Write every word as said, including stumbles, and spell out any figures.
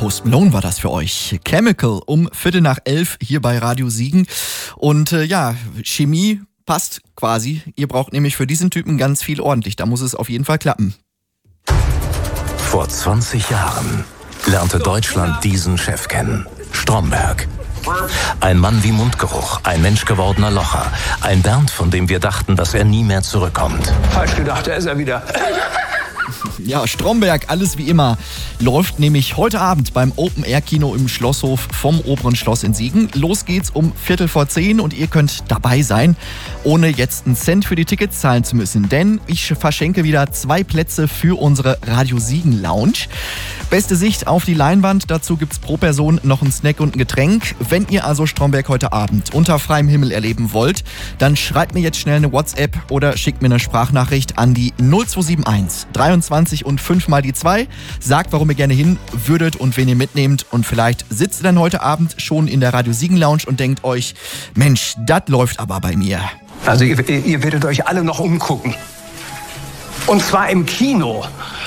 Post Malone war das für euch. Chemical um Viertel nach elf hier bei Radio Siegen. Und äh, ja, Chemie passt quasi. Ihr braucht nämlich für diesen Typen ganz viel ordentlich. Da muss es auf jeden Fall klappen. Vor zwanzig Jahren lernte Deutschland diesen Chef kennen. Stromberg. Ein Mann wie Mundgeruch, ein menschgewordener Locher. Ein Bernd, von dem wir dachten, dass er nie mehr zurückkommt. Falsch gedacht, da ist er wieder. Ja, Stromberg, alles wie immer, läuft nämlich heute Abend beim Open-Air-Kino im Schlosshof vom Oberen Schloss in Siegen. Los geht's um Viertel vor zehn und ihr könnt dabei sein, ohne jetzt einen Cent für die Tickets zahlen zu müssen. Denn ich verschenke wieder zwei Plätze für unsere Radio Siegen Lounge. Beste Sicht auf die Leinwand, dazu gibt's pro Person noch einen Snack und ein Getränk. Wenn ihr also Stromberg heute Abend unter freiem Himmel erleben wollt, dann schreibt mir jetzt schnell eine WhatsApp oder schickt mir eine Sprachnachricht an die null zwei sieben eins dreiundzwanzig und fünf mal die zwei. Sagt, warum ihr gerne hin würdet und wen ihr mitnehmt. Und vielleicht sitzt ihr dann heute Abend schon in der Radio Siegen Lounge und denkt euch, Mensch, das läuft aber bei mir. Also ihr, ihr werdet euch alle noch umgucken. Und zwar im Kino.